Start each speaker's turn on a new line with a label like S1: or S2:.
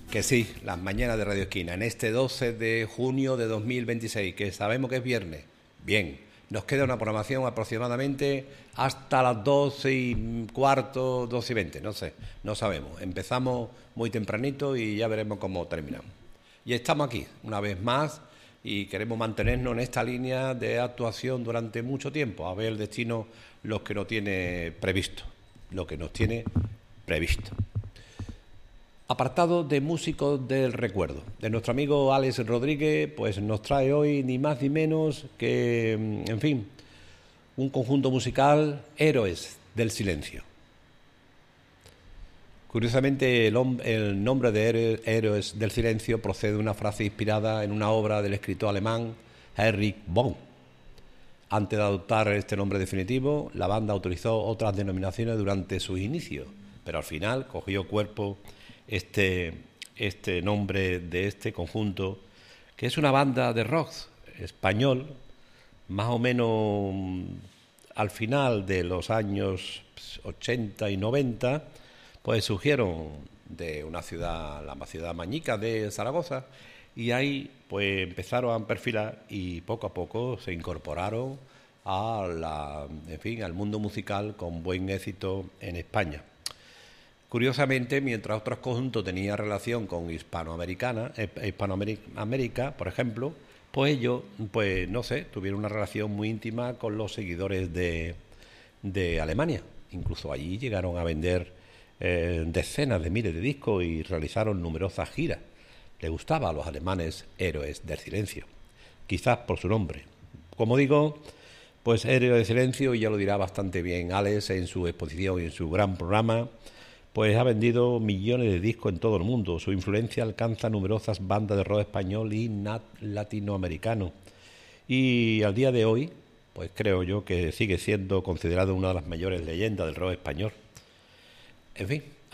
S1: Que sí, las mañanas de Radio Esquina, en este 12 de junio de 2026, que sabemos que es viernes. Bien, nos queda una programación aproximadamente hasta las 12:15, 12:20, no sé, no sabemos. Empezamos muy tempranito y ya veremos cómo terminamos. Y estamos aquí, una vez más, y queremos mantenernos en esta línea de actuación durante mucho tiempo, a ver el destino lo que nos tiene previsto, lo que nos tiene previsto. Apartado de músicos del recuerdo, de nuestro amigo Alex Rodríguez, pues nos trae hoy ni más ni menos que, en fin, un conjunto musical, Héroes del Silencio. Curiosamente, el nombre de Héroes del Silencio procede de una frase inspirada en una obra del escritor alemán Heinrich Böll. Antes de adoptar este nombre definitivo, la banda utilizó otras denominaciones durante sus inicios, pero al final cogió cuerpo este nombre de este conjunto, que es una banda de rock español, más o menos al final de los años 80 y 90, pues surgieron de una ciudad, la ciudad mañica de Zaragoza, y ahí pues empezaron a perfilar y poco a poco se incorporaron al mundo musical con buen éxito en España. Curiosamente, mientras otros conjuntos tenían relación con Hispanoamérica, por ejemplo, pues ellos, pues no sé, tuvieron una relación muy íntima con los seguidores de Alemania. Incluso allí llegaron a vender decenas de miles de discos y realizaron numerosas giras. Les gustaba a los alemanes Héroes del Silencio, quizás por su nombre. Como digo, pues Héroes del Silencio, y ya lo dirá bastante bien Alex en su exposición y en su gran programa, pues ha vendido millones de discos en todo el mundo. Su influencia alcanza numerosas bandas de rock español y latinoamericano. Y al día de hoy, pues creo yo que sigue siendo considerado una de las mayores leyendas del rock español. En fin,